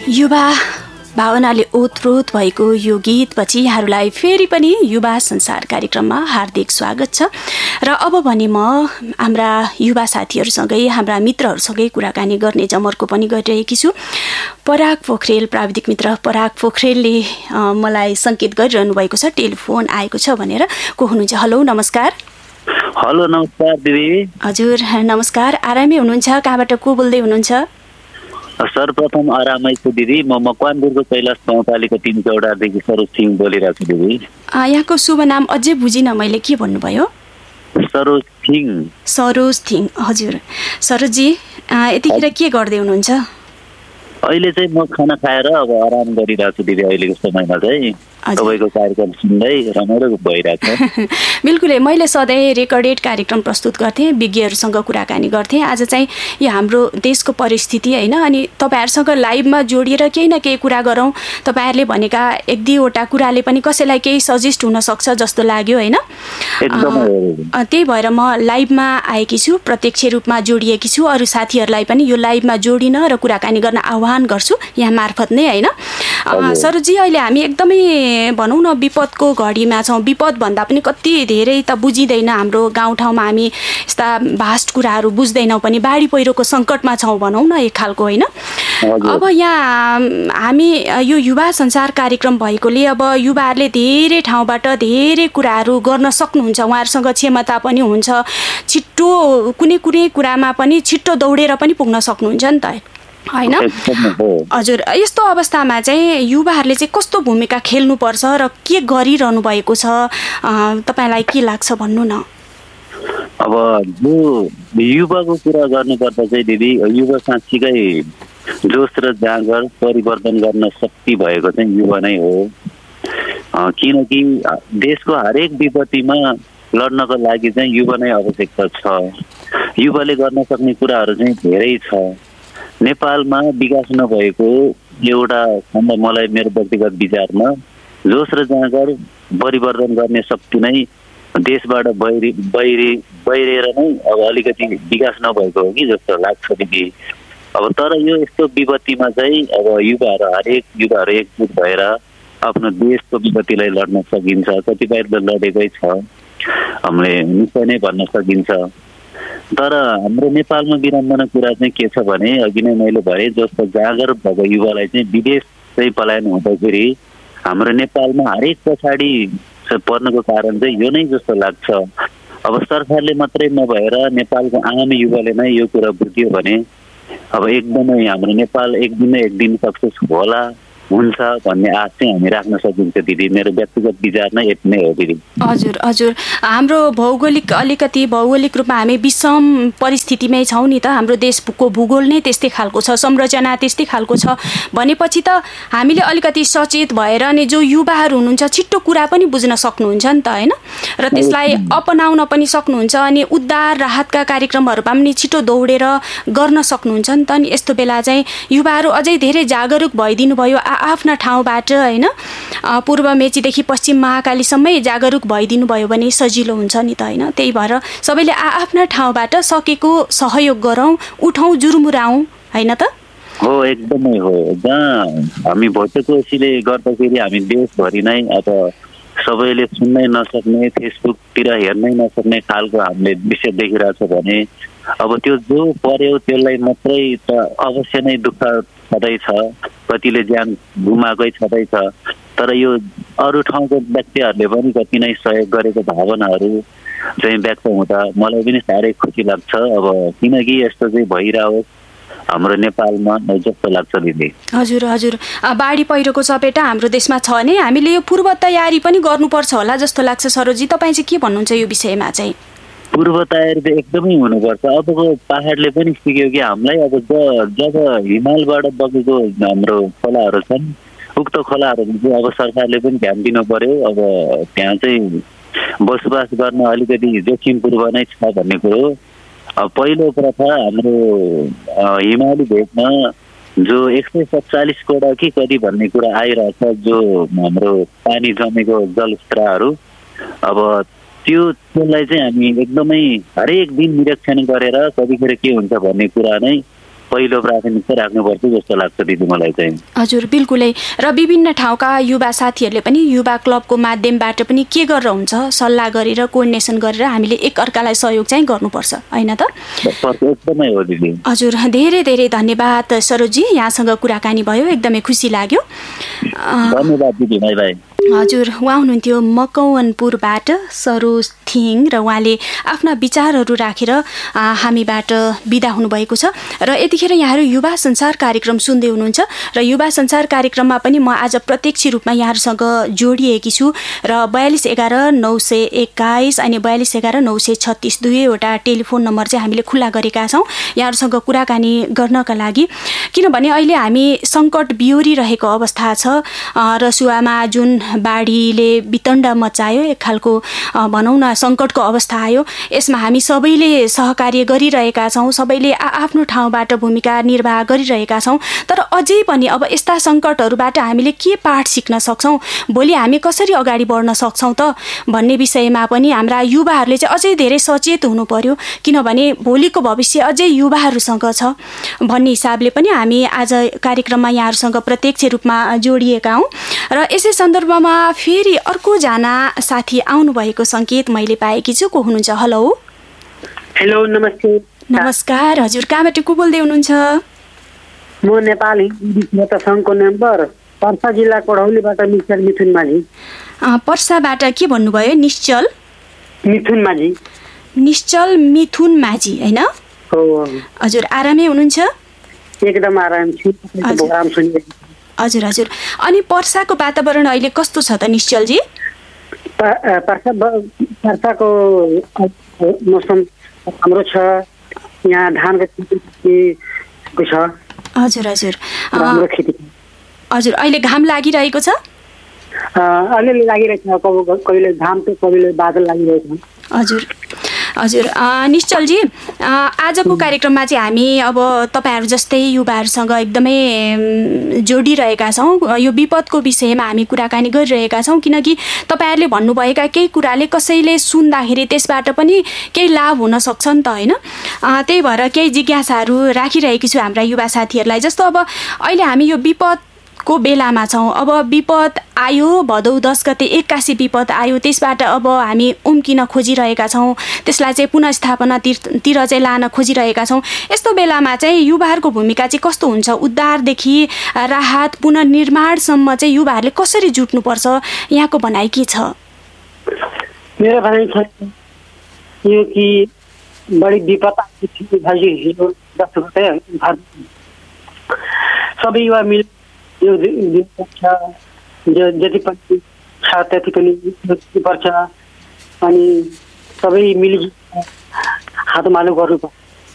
युवा भावनाले ओतप्रोत भएको यो गीतपछि यहाँहरूलाई फेरि पनि युवा संसार कार्यक्रममा हार्दिक स्वागत छ। र अब भने म हाम्रा युवा साथीहरूसँगै हाम्रा मित्रहरूसँगै कुराकानी गर्ने जमर्को पनि गरिरहेकी छु। पराग पोखरेल, प्राविधिक मित्र पराग पोखरेलले मलाई सङ्केत गरिरहनु भएको छ टेलिफोन आएको छ भनेर। को हुनुहुन्छ? हेलो, नमस्कार। हेलो, नमस्कार दिदी। हजुर नमस्कार। आरामै हुनुहुन्छ? कहाँबाट को बोल्दै हुनुहुन्छ? सर्वप्रथम आरामै छु दिदी। म मकवानपुरको कैलाश गाउँपालिका 3 चौडादेखि सरोज सिंह बोलिरहेको छु दिदी। यहाँको शुभ नाम अझै बुझिनँ मैले, के भन्नुभयो? सरोज सिंह। सरोज सिंह। हजुर सरोजजी, यतिखेर के गर्दै हुनुहुन्छ? अहिले चाहिँ म खाना खाएर अब आराम गरिरहेको छु दिदी। अहिलेको समयमा चाहिँ तपाईँको कार्यक्रम सुन्दै रमाइलो भइरहेको छ। बिल्कुलै, मैले सधैँ रेकर्डेड कार्यक्रम प्रस्तुत गर्थेँ, विज्ञहरूसँग कुराकानी गर्थेँ। आज चाहिँ यो हाम्रो देशको परिस्थिति होइन, अनि तपाईँहरूसँग लाइभमा जोडिएर केही न केही कुरा गरौँ। तपाईँहरूले भनेका 1-2वटा कुराले पनि कसैलाई केही सजेस्ट हुनसक्छ जस्तो लाग्यो होइन। त्यही भएर म लाइभमा आएकी छु, प्रत्यक्ष रूपमा जोडिएकी छु। अरू साथीहरूलाई पनि यो लाइभमा जोडिन र कुराकानी गर्न आह्वान गर्छु यहाँ मार्फत नै होइन। सरोजी, अहिले हामी एकदमै भनौँ न विपदको घडीमा छौँ। विपद भन्दा पनि कति धेरै त बुझिँदैन। हाम्रो गाउँठाउँमा हामी यस्ता भास्ट कुराहरू बुझ्दैनौँ पनि। बाढी पहिरोको सङ्कटमा छौँ भनौँ न एक खालको होइन। अब यहाँ हामी यो युवा संसार कार्यक्रम भएकोले अब युवाहरूले धेरै ठाउँबाट धेरै कुराहरू गर्न सक्नुहुन्छ। उहाँहरूसँग क्षमता पनि हुन्छ, छिट्टो कुनै कुरामा पनि छिट्टो दौडेर पनि पुग्न सक्नुहुन्छ नि त होइन। हजुर, यस्तो अवस्थामा चाहिँ युवाहरूले चाहिँ कस्तो भूमिका खेल्नुपर्छ र के गरिरहनु भएको छ, तपाईँलाई के लाग्छ भन्नु न। अब जो युवाको कुरा गर्नुपर्दा चाहिँ दिदी, युवा साँच्चीकै जोस र जाँगर परिवर्तन गर्न शक्ति भएको चाहिँ युवा नै हो। किनकि देशको हरेक विपत्तिमा लड्नको लागि चाहिँ युवा नै आवश्यकता छ। युवाले गर्न सक्ने कुराहरू चाहिँ धेरै छ। नेपालमा विकास नभएको एउटा खण्ड मलाई मेरो व्यक्तिगत विचारमा जोस र जाँगर परिवर्तन गर्ने शक्ति नै देशबाट बाहिरिएर नै अब अलिकति विकास नभएको हो कि जस्तो लाग्छ दिदी। अब तर यो यस्तो विपत्तिमा चाहिँ अब हरेक युवाहरू एकजुट भएर आफ्नो देशको विपत्तिलाई लड्न सकिन्छ। कतिपय त लडेकै छ, हामीले निश्चय नै भन्न सकिन्छ। तर हाम्रो नेपालमा विडम्बना कुरा चाहिँ के छ भने, अघि नै मैले भने जस्तो जाँगर भएको युवालाई चाहिँ विदेश चाहिँ पलायन हुँदाखेरि हाम्रो नेपालमा हरेक पछाडि पर्नको कारण चाहिँ यो नै जस्तो लाग्छ। अब सरकारले मात्रै नभएर नेपालको आम युवाले नै यो कुरा बुझ्यो भने अब एकदमै हाम्रो नेपाल एक दिन सक्सेस हुन्छ भन्ने आश चाहिँ हामी राख्न सकिन्छ दिदी। मेरो व्यक्तिगत विचार नै यति नै हो दिदी। हजुर, हाम्रो भौगोलिक रूपमा हामी विषम परिस्थितिमै छौँ नि त। हाम्रो देशको भूगोल नै त्यस्तै खालको छ, संरचना त्यस्तै खालको छ भनेपछि त हामीले अलिकति सचेत भएर नि जो युवाहरू हुनुहुन्छ छिट्टो कुरा पनि बुझ्न सक्नुहुन्छ नि त होइन, र त्यसलाई अपनाउन पनि सक्नुहुन्छ। अनि उद्धार राहतका कार्यक्रमहरूमा पनि छिटो दौडेर गर्न सक्नुहुन्छ नि त। अनि यस्तो बेला चाहिँ युवाहरू अझै धेरै जागरुक भइदिनु भयो आफ्ना ठाउँबाट होइन। पूर्व मेचीदेखि पश्चिम महाकालीसम्मै जागरुक भइदिनु भयो भने सजिलो हुन्छ नि त होइन। त्यही भएर सबैले आफ्ना ठाउँबाट सकेको सहयोग गरौँ, उठौँ, जुर्मुराउँ होइन त। हो, एकदमै हो। जहाँ हामी भोटेकोसीले गर्दाखेरि हामी देशभरि नै अब सबैले सुन्नै नसक्ने, फेसबुकतिर हेर्नै नसक्ने खालको हामीले दृश्य देखिरहेको छ भने अब त्यो जो पर्यो त्यसलाई मात्रै त अवश्य नै दुःख छँदैछ, कतिले ज्यान गुमाएकै छँदैछ। तर यो अरू ठाउँको व्यक्तिहरूले पनि कति नै सहयोग गरेको भावनाहरू चाहिँ व्यक्त हुँदा मलाई पनि साह्रै खुसी लाग्छ। अब किनकि यस्तो चाहिँ भइरहोस् हाम्रो नेपालमा जस्तो लाग्छ दिदी। हजुर, बाढी पहिरोको चपेटा हाम्रो देशमा छ भने हामीले यो पूर्व तयारी पनि गर्नुपर्छ होला जस्तो लाग्छ। सरोजी, तपाईँ चाहिँ के भन्नुहुन्छ यो विषयमा चाहिँ? पूर्व तयारी त एकदमै हुनुपर्छ। अबको पहाडले पनि सिक्यो कि हामीलाई अब जब हिमालबाट बगेको हाम्रो खोलाहरू छन्, उक्त खोलाहरू चाहिँ अब सरकारले पनि ध्यान दिनु पर्यो। अब त्यहाँ चाहिँ बसोबास गर्न अलिकति जोखिमपूर्व नै छ भन्ने कुरो। पहिलो प्रथा हाम्रो हिमाली भेगमा जो 147 करोड कि कति भन्ने कुरा आइरहेछ, जो हाम्रो पानी जमेको जलस्रोतहरू, अब त्यसलाई चाहिँ हामी एकदमै हरेक दिन निरीक्षण गरेर कतिखेर के हुन्छ भन्ने कुरा नै पहिलो प्राथमिकता राख्नुपर्छ जस्तो लाग्छ दिदी मलाई चाहिँ। हजुर बिल्कुलै। र विभिन्न ठाउँका युवा साथीहरूले पनि युवा क्लबको माध्यमबाट पनि के गरेर हुन्छ सल्लाह गरेर कोअर्डिनेसन गरेर हामीले एकअर्कालाई सहयोग चाहिँ गर्नुपर्छ होइन त? एकदमै हो दिदी। हजुर धेरै धेरै धन्यवाद सरोजी, यहाँसँग कुराकानी भयो एकदमै खुसी लाग्यो। धन्यवाद दिदी। By by. हजुर उहाँ हुनुहुन्थ्यो मकवानपुरबाट सरोज थिङ र उहाँले आफ्ना विचारहरू राखेर हामीबाट बिदा हुनुभएको छ। र यतिखेर यहाँहरू युवा संसार कार्यक्रम सुन्दै हुनुहुन्छ र युवा संसार कार्यक्रममा पनि म आज प्रत्यक्ष रूपमा यहाँहरूसँग जोडिएकी छु र 4211-921 अनि 4211-936 दुवैवटा टेलिफोन नम्बर चाहिँ हामीले खुल्ला गरेका छौँ यहाँहरूसँग कुराकानी गर्नका लागि। किनभने अहिले हामी सङ्कट बिहोरिरहेको अवस्था छ। रसुवामा जुन बाढीले वितण्ड मचायो, एक खालको भनौँ न सङ्कटको अवस्था आयो, यसमा हामी सबैले सहकार्य गरिरहेका छौँ, सबैले आफ्नो ठाउँबाट भूमिका निर्वाह गरिरहेका छौँ। तर अझै पनि अब यस्ता सङ्कटहरूबाट हामीले के पाठ सिक्न सक्छौँ, भोलि हामी कसरी अगाडि बढ्न सक्छौँ त भन्ने विषयमा पनि हाम्रा युवाहरूले चाहिँ अझै धेरै सचेत हुनु पर्यो। किनभने भोलिको भविष्य अझै युवाहरूसँग छ भन्ने हिसाबले पनि हामी आज कार्यक्रममा यहाँहरूसँग प्रत्यक्ष रूपमा जोडिएका हौँ। र यसै सन्दर्भमा फेरि अर्कोजना साथी आउनुभएको सङ्केत मैले पाएकी छु। को हुनुहुन्छ? हेलो। हेलो नमस्ते। नमस्कार। हजुर कहाँबाट को बोल्दै हुनुहुन्छ? म नेपाली सङ्घको मेम्बर पर्सा जिल्ला कोडौलीबाट निश्चल मिथुन माझी। पर्साबाट के भन्नुभयो? निश्चल मिथुन माझी। निश्चल मिथुन माझी होइन? हजुर आरामै हुनुहुन्छ? एकदम आराम छु। हजुर हजुर। अनि पर्साको वातावरण अहिले कस्तो छ त निश्चलजी? पर्साको मौसम राम्रो छ, यहाँ धानको खेती छ। हजुर हजुर। राम्रो खेती। हजुर अहिले घाम लागिरहेको छ? अलिअलि लागिरहेको छ, कहिले घाम त कहिले बादल लागिरहेको छ। हजुर हजुर। निश्चलजी आजको कार्यक्रममा चाहिँ हामी अब तपाईँहरू जस्तै युवाहरूसँग एकदमै जोडिरहेका छौँ। यो विपदको विषयमा हामी कुराकानी गरिरहेका छौँ किनकि तपाईँहरूले भन्नुभएका केही कुराले कसैले सुन्दाखेरि त्यसबाट पनि केही लाभ हुन सक्छ नि त होइन? त्यही भएर केही जिज्ञासाहरू राखिरहेकी छु हाम्रा युवा साथीहरूलाई। जस्तो अब अहिले हामी यो विपदको बेलामा छौँ। अब विपद आयो, भदौ 10 गते एक्कासी विपद आयो, त्यसबाट अब हामी उम्किन खोजिरहेका छौँ, त्यसलाई चाहिँ पुनर्स्थापनातिर चाहिँ लान खोजिरहेका छौँ। यस्तो बेलामा चाहिँ युवाहरूको भूमिका चाहिँ कस्तो हुन्छ? उद्धारदेखि राहत पुनर्निर्माणसम्म चाहिँ युवाहरूले कसरी जुट्नुपर्छ? यहाँको भनाइ के छ? मेरो भनाइ छ यो कि बढी विपद आयो, सबै युवा मिल यो दिनुपर्छ, जति पनि छ त्यति पनि दिनुपर्छ अनि सबै मिली हातमालो गर्नुपर्छ।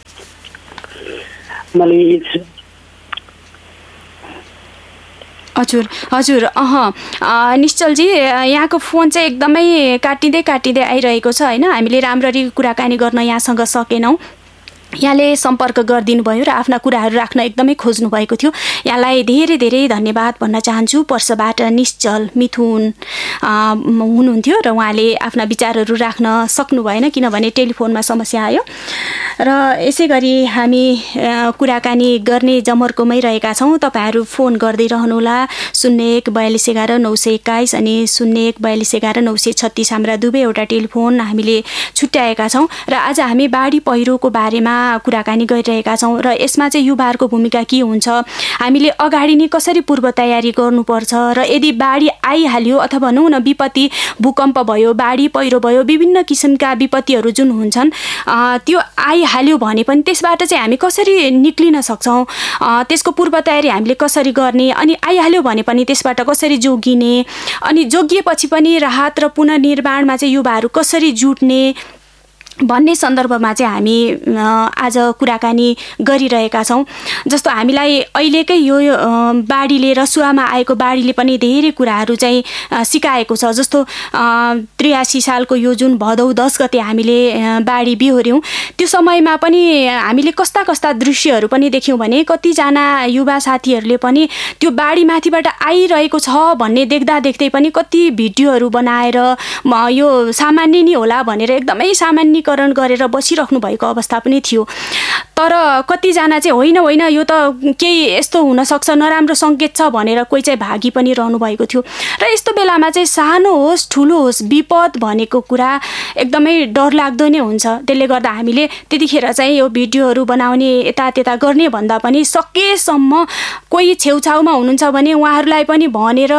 हजुर हजुर। निश्चलजी यहाँको फोन चाहिँ एकदमै काटिँदै आइरहेको छ होइन? हामीले राम्ररी कुराकानी गर्न यहाँसँग सकेनौँ। यहाँले सम्पर्क गरिदिनु भयो र आफ्ना कुराहरू राख्न एकदमै खोज्नु भएको थियो। यहाँलाई धेरै धेरै धन्यवाद भन्न चाहन्छु। पर्साबाट निश्चल मिथुन हुनुहुन्थ्यो र उहाँले आफ्ना विचारहरू राख्न सक्नु भएन किनभने टेलिफोनमा समस्या आयो। र यसै गरी हामी कुराकानी गर्ने जमर्कोमै रहेका छौँ। तपाईँहरू फोन गर्दै रहनुहोला 01-4211-921 अनि 01-4211-936 हाम्रा दुवैवटा टेलिफोन हामीले छुट्याएका छौँ। र आज हामी बाढी पहिरोको बारेमा कुराकानी गरिरहेका छौँ र यसमा चाहिँ युवाहरूको भूमिका के हुन्छ, हामीले अगाडि नै कसरी पूर्व तयारी गर्नुपर्छ र यदि बाढी आइहाल्यो अथवा भनौँ न विपत्ति भूकम्प भयो, बाढी पहिरो भयो, विभिन्न किसिमका विपत्तिहरू जुन हुन्छन् त्यो आइहाल्यो भने पनि त्यसबाट चाहिँ हामी कसरी निक्लिन सक्छौँ, त्यसको पूर्व तयारी हामीले कसरी गर्ने, अनि आइहाल्यो भने पनि त्यसबाट कसरी जोगिने, अनि जोगिएपछि पनि राहत र पुनर्निर्माणमा चाहिँ युवाहरू कसरी जुट्ने भन्ने सन्दर्भमा चाहिँ हामी आज कुराकानी गरिरहेका छौँ। जस्तो हामीलाई अहिलेकै यो बाढीले रसुवामा आएको बाढीले पनि धेरै कुराहरू चाहिँ सिकाएको छ। जस्तो 83 सालको यो जुन भदौ 10 गते हामीले बाढी बिहोर्यौँ, त्यो समयमा पनि हामीले कस्ता कस्ता दृश्यहरू पनि देख्यौँ भने कतिजना युवा साथीहरूले पनि त्यो बाढी माथिबाट आइरहेको छ भन्ने देख्दै पनि कति भिडियोहरू बनाएर यो सामान्य नै होला भनेर एकदमै सामान्य न्यायाधिकरण गरेर बसिराख्नु भएको अवस्था पनि थियो। तर कतिजना चाहिँ होइन यो त केही यस्तो हुनसक्छ, नराम्रो सङ्केत छ भनेर कोही चाहिँ भागी पनि रहनु भएको थियो। र यस्तो बेलामा चाहिँ सानो होस् ठुलो होस् विपद भनेको कुरा एकदमै डरलाग्दो नै हुन्छ। त्यसले गर्दा हामीले त्यतिखेर चाहिँ यो भिडियोहरू बनाउने यतात्यता गर्ने भन्दा पनि सकेसम्म कोही छेउछाउमा हुनुहुन्छ भने उहाँहरूलाई पनि भनेर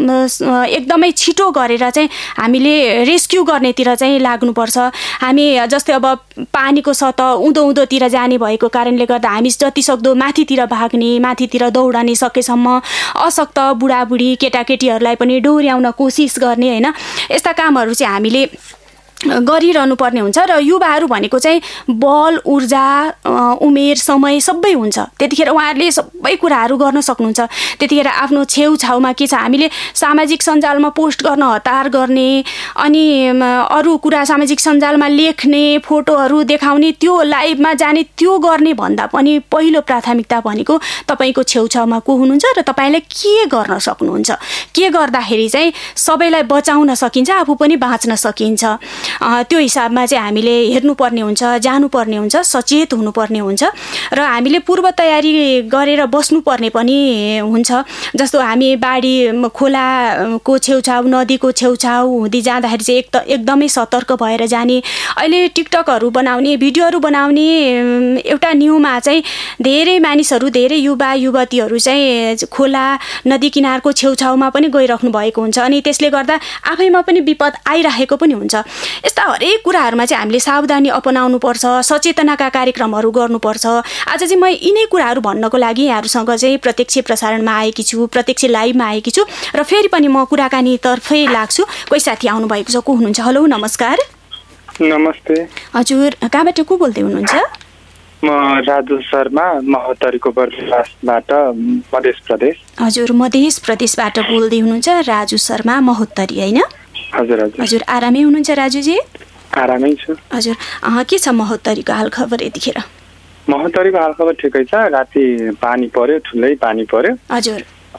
एकदमै छिटो गरेर चाहिँ हामीले रेस्क्यु गर्नेतिर चाहिँ लाग्नुपर्छ। हामी जस्तै अब पानीको सतह उँधोतिर जाने भएको कारणले गर्दा हामी जतिसक्दो माथितिर भाग्ने, माथितिर दौडने, सकेसम्म अशक्त बुढाबुढी केटाकेटीहरूलाई पनि डोर्याउन कोसिस गर्ने होइन, यस्ता कामहरू चाहिँ हामीले गरिरहनु पर्ने हुन्छ। र युवाहरू भनेको चाहिँ बल, ऊर्जा, उमेर, समय सबै हुन्छ। त्यतिखेर उहाँहरूले सबै कुराहरू गर्न सक्नुहुन्छ। त्यतिखेर आफ्नो छेउछाउमा के छ, हामीले सामाजिक सञ्जालमा पोस्ट गर्न हतार गर्ने अनि अरू कुरा सामाजिक सञ्जालमा लेख्ने, फोटोहरू देखाउने, त्यो लाइभमा जाने, त्यो गर्ने भन्दा पनि पहिलो प्राथमिकता भनेको तपाईँको छेउछाउमा को हुनुहुन्छ र तपाईँले के गर्न सक्नुहुन्छ। के गर्दाखेरि चाहिँ सबैलाई बचाउन सकिन्छ, आफू पनि बाँच्न सकिन्छ, त्यो हिसाबमा चाहिँ हामीले हेर्नुपर्ने हुन्छ, जानुपर्ने हुन्छ, सचेत हुनुपर्ने हुन्छ र हामीले पूर्व तयारी गरेर बस्नुपर्ने पनि हुन्छ। जस्तो हामी बाढी खोलाको छेउछाउ, नदीको छेउछाउ हुँदै जाँदाखेरि चाहिँ एकदमै सतर्क भएर जाने। अहिले टिकटकहरू बनाउने, भिडियोहरू बनाउने एउटा न्यूमा चाहिँ धेरै मानिसहरू, धेरै युवा युवतीहरू चाहिँ खोला नदी किनारको छेउछाउमा पनि गइराख्नु भएको हुन्छ अनि त्यसले गर्दा आफैमा पनि विपद आइरहेको पनि हुन्छ। यस्ता हरेक कुराहरूमा चाहिँ हामीले सावधानी अपनाउनुपर्छ, सचेतनाका कार्यक्रमहरू गर्नुपर्छ। आज चाहिँ म यिनै कुराहरू भन्नको लागि यहाँहरूसँग चाहिँ प्रत्यक्ष प्रसारणमा आएकी छु, प्रत्यक्ष लाइभमा आएकी छु र फेरि पनि म कुराकानीतर्फै लाग्छु। कोही साथी आउनुभएको छ, को हुनुहुन्छ? हेलो, नमस्कार। नमस्ते हजुर, कहाँबाट को बोल्दै हुनुहुन्छ? म राजु शर्मा, महोत्तरीको बर्दिवासबाट, मध्य प्रदेश। हजुर, मध्य प्रदेशबाट बोल्दै हुनुहुन्छ राजु शर्मा, महोत्तरी होइन? हजुर हजुर। हजुर, आरामै हुनुहुन्छ राजुजी? आरामै छु। हजुर, के छ महोत्तरीको हालखबर यतिखेर? महोत्तरीको हालखबर ठिकै छ। राति पानी पर्यो, ठुलै पानी पर्यो। हजुर।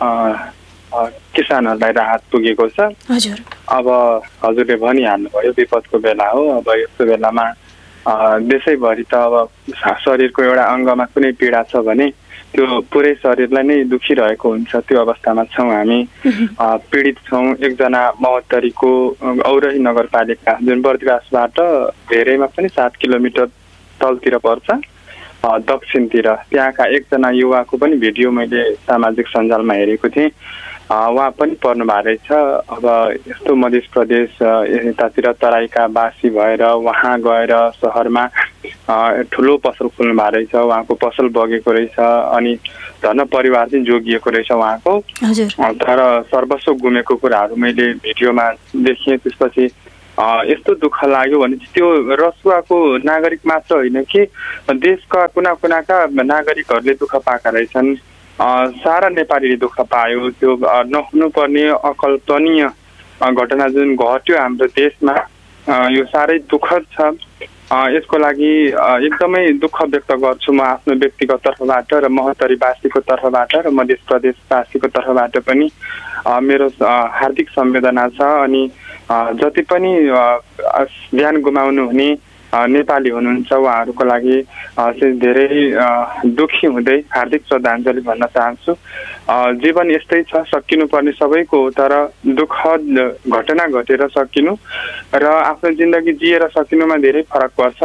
किसानहरूलाई राहत पुगेको छ। हजुर। अब हजुरले भनिहाल्नुभयो विपदको बेला हो। अब यस्तो बेलामा देशैभरि त अब शरीरको एउटा अङ्गमा कुनै पीडा छ भने त्यो पुरै शरीरलाई नै दुखिरहेको हुन्छ। त्यो अवस्थामा छौँ हामी, पीडित छौँ। एकजना महोत्तरीको औरही नगरपालिका जुन बर्दिवासबाट धेरैमा पनि 7 किलोमिटर तलतिर पर्छ, दक्षिणतिर, त्यहाँका एकजना युवाको पनि भिडियो मैले सामाजिक सञ्जालमा हेरेको थिएँ। उहाँ पनि पर्नु भएको रहेछ। अब यस्तो मध्य प्रदेश यतातिर तराईका बासी भएर वहाँ गएर सहरमा ठुलो पसल खोल्नु भएको रहेछ। उहाँको पसल बगेको रहेछ अनि धन परिवार चाहिँ जोगिएको रहेछ उहाँको। तर सर्वस्व गुमेको कुराहरू मैले भिडियोमा देखेँ। त्यसपछि यस्तो दुःख लाग्यो भने त्यो रसुवाको नागरिक मात्र होइन कि देशका कुना कुनाका नागरिकहरूले दुःख पाएका रहेछन्। सारा नेपालीले दुःख पायो। त्यो नहुनुपर्ने अकल्पनीय घटना जुन घट्यो हाम्रो देशमा, यो साह्रै दुःखद छ। यसको लागि एकदमै दुःख व्यक्त गर्छु म आफ्नो व्यक्तिगत तर्फबाट र महोत्तरीवासीको तर्फबाट र मध्य प्रदेशवासीको तर्फबाट पनि मेरो हार्दिक संवेदना छ। अनि जति पनि ज्यान गुमाउनु हुने नेपाली हुनुहुन्छ उहाँहरूको लागि धेरै दुखी हुँदै हार्दिक श्रद्धाञ्जली भन्न चाहन्छु। जीवन यस्तै छ, सकिनुपर्ने सबैको हो, तर दुःखद घटना घटेर सकिनु र आफ्नो जिन्दगी जिएर सकिनुमा धेरै फरक पर्छ।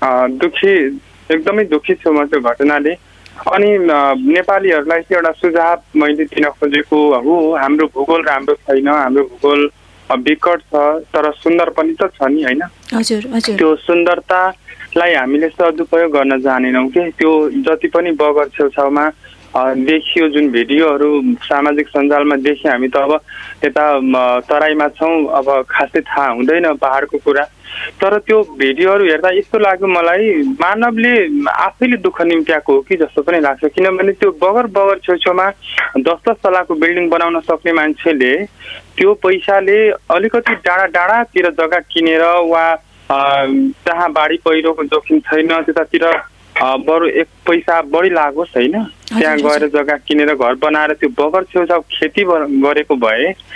एकदमै दुखी छु म त्यो घटनाले। अनि नेपालीहरूलाई चाहिँ एउटा सुझाव मैले दिन खोजेको हो, हाम्रो भूगोल राम्रो छैन, हाम्रो भूगोल विकट छ तर सुन्दर पनि त छ नि, होइन? त्यो सुन्दरतालाई हामीले सदुपयोग गर्न जानेनौँ कि त्यो जति पनि बगर छेउछाउमा देखियो जुन भिडियोहरू सामाजिक सञ्जालमा देख्यौँ हामी त अब यता तराईमा छौँ, अब खासै थाहा हुँदैन पहाडको कुरा। तर त्यो भिडियोहरू हेर्दा यस्तो लाग्यो मलाई मानवले आफैले दुःख निम्त्याएको हो कि जस्तो पनि लाग्छ। किनभने त्यो बगर छेउछाउमा 10-10 तलाको बिल्डिङ बनाउन सक्ने मान्छेले त्यो पैसाले अलिकति डाँडातिर जग्गा किनेर वा जहाँ बाढी पहिरोको जोखिम छैन त्यतातिर बरु 1 पैसा बढी लागोस्, होइन, त्यहाँ गएर जग्गा किनेर घर बनाएर त्यो बगर छेउछाउ खेती गरेको भए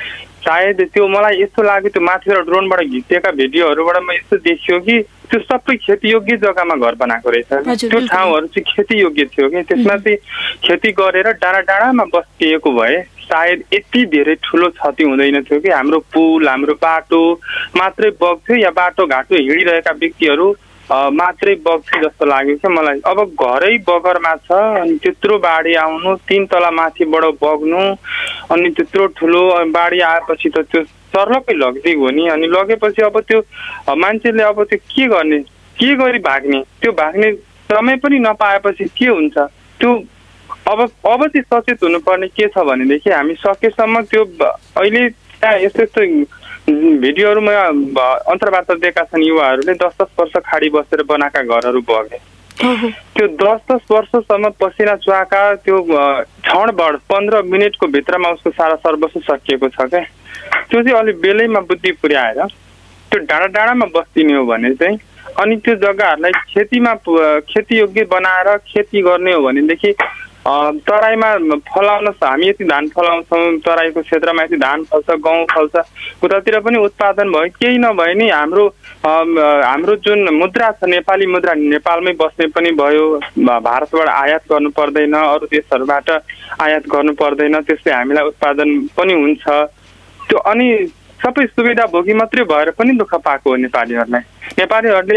सायद त्यो मलाई यस्तो लाग्यो त्यो माथिबाट ड्रोनबाट खिचेका भिडियोहरूबाट म यस्तो देखियो कि त्यो सबै खेतीयोग्य जग्गामा घर बनाएको रहेछ। त्यो ठाउँहरू चाहिँ खेतीयोग्य थियो कि त्यसमा चाहिँ खेती गरेर डाँडा डाँडामा बस्तिएको भए सायद यति धेरै ठुलो क्षति हुँदैन थियो कि हाम्रो पुल हाम्रो बाटो मात्रै बग्थ्यो या बाटो घाटो हिँडिरहेका व्यक्तिहरू मात्रै बग्थ्यो जस्तो लाग्यो क्या मलाई। अब घरै बगरमा छ अनि त्यत्रो बाढी आउनु 3 तला माथिबाट बग्नु अनि त्यत्रो ठुलो बाढी आएपछि त त्यो सर्लकै लगिदिएको हो नि। अनि लगेपछि अब त्यो मान्छेले अब त्यो के गर्ने के गरी भाग्ने त्यो भाग्ने समय पनि नपाएपछि के हुन्छ त्यो अब चाहिँ सचेत हुनुपर्ने के छ भनेदेखि हामी सकेसम्म त्यो अहिले यस्तो यस्तो भिडियोहरूमा अन्तर्वार्ता दिएका छन् युवाहरूले 10-10 वर्ष खाडी बसेर बनाएका घरहरू बगे। त्यो 10-10 वर्षसम्म पसिना चुहाका त्यो क्षणभर 15 मिनटको भित्रमा उसको सारा सर्वस्व सकिएको छ क्या। त्यो चाहिँ अलिक बेलैमा बुद्धि पुर्याएर त्यो डाँडा डाँडामा बस्दिने हो भने चाहिँ अनि त्यो जग्गाहरूलाई खेतीयोग्य बनाएर खेती गर्ने हो भनेदेखि तराईमा फलाउन हामी यति धान फलाउँछौँ, तराईको क्षेत्रमा यति धान फल्छ, गहुँ फल्छ, उतातिर पनि उत्पादन भयो। केही नभए नि हाम्रो जुन मुद्रा छ नेपाली मुद्रा नेपालमै बस्ने पनि भयो, भारतबाट आयात गर्नु पर्दैन, अरू देशहरूबाट आयात गर्नु पर्दैन, त्यसले हामीलाई उत्पादन पनि हुन्छ। त्यो अनि सबै सुविधा भोगी मात्रै भएर पनि दुःख पाएको हो नेपालीहरूले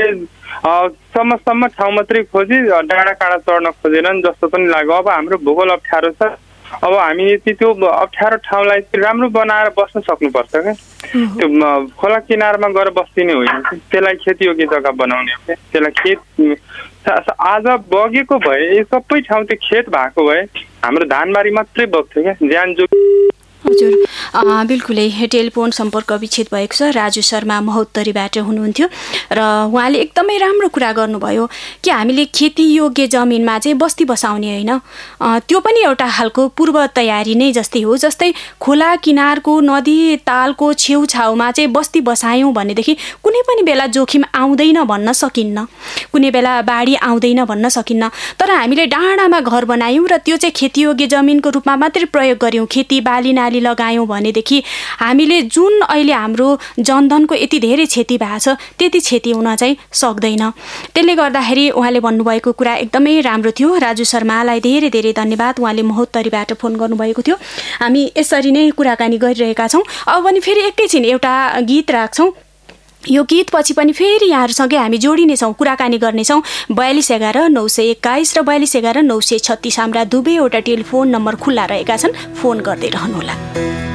सम्म ठाउँ मात्रै खोजी डाँडा काँडा चढ्न खोजेनन् जस्तो पनि लाग्यो। अब हाम्रो भूगोल अप्ठ्यारो छ, अब हामी त्यो अप्ठ्यारो ठाउँलाई राम्रो बनाएर बस्न सक्नुपर्छ क्या। त्यो खोला किनारमा गएर बस्दिने होइन, त्यसलाई खेतीयोग्य जग्गा बनाउने हो क्या। त्यसलाई खेत आज बगेको भए सबै ठाउँ त्यो खेत भएको भए हाम्रो धानबारी मात्रै बग्थ्यो क्या, ज्यान जोगी। हजुर बिल्कुलै टेलिफोन सम्पर्क विच्छेद भएको छ। राजु शर्मा महोत्तरीबाट हुनुहुन्थ्यो र उहाँले एकदमै राम्रो कुरा गर्नुभयो कि हामीले खेतीयोग्य जमिनमा चाहिँ बस्ती बसाउने होइन, त्यो पनि एउटा खालको पूर्व तयारी नै जस्तै हो। जस्तै खोला किनारको नदी तालको छेउछाउमा चाहिँ बस्ती बसायौँ भनेदेखि कुनै पनि बेला जोखिम आउँदैन भन्न सकिन्न, कुनै बेला बाढी आउँदैन भन्न सकिन्न। तर हामीले डाँडामा घर बनायौँ र त्यो चाहिँ खेतीयोग्य जमिनको रूपमा मात्रै प्रयोग गऱ्यौँ, खेती बाली नाली लगायौँ भनेदेखि हामीले जुन अहिले हाम्रो जनधनको यति धेरै क्षति भएको छ त्यति क्षति हुन चाहिँ सक्दैन। त्यसले गर्दाखेरि उहाँले भन्नुभएको कुरा एकदमै राम्रो थियो। राजु शर्मालाई धेरै धेरै धन्यवाद, उहाँले महोत्तरीबाट फोन गर्नुभएको थियो। हामी यसरी नै कुराकानी गरिरहेका छौँ। अब पनि फेरि एकैछिन एउटा गीत राख्छौँ। यो गीत पछि पनि फेरि यहाँहरूसँगै हामी जोडिनेछौँ, कुराकानी गर्नेछौँ। 4211 921 र 4211 936 हाम्रा दुवैवटा टेलिफोन नम्बर खुल्ला रहेका छन्, फोन गर्दै रहनुहोला।